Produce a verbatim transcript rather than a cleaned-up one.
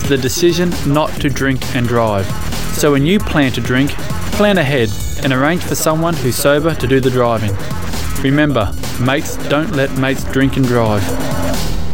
the decision not to drink and drive. So when you plan to drink, plan ahead and arrange for someone who's sober to do the driving. Remember, mates don't let mates drink and drive.